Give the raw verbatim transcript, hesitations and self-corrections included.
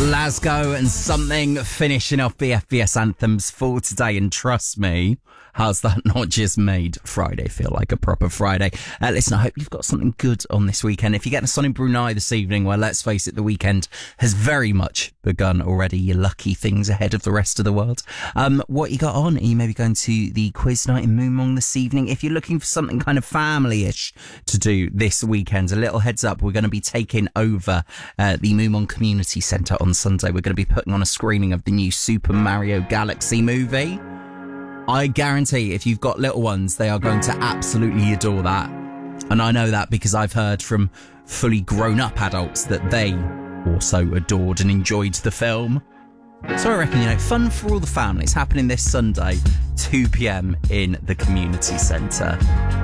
Lasgo and Something finishing off the F B S anthems for today. And trust me, how's that not just made Friday feel like a proper Friday? Uh, listen, I hope you've got something good on this weekend. If you're getting us on in Brunei this evening, well, let's face it, the weekend has very much begun already. You lucky things ahead of the rest of the world. Um, what you got on? Are you maybe going to the quiz night in Moomong this evening? If you're looking for something kind of family-ish to do this weekend, a little heads up, we're going to be taking over uh, the Moomong Community Centre on Sunday. We're going to be putting on a screening of the new Super Mario Galaxy movie. I guarantee if you've got little ones, they are going to absolutely adore that. And I know that because I've heard from fully grown-up adults that they also adored and enjoyed the film. So I reckon, you know, fun for all the family. It's happening this Sunday, two p.m. in the community centre.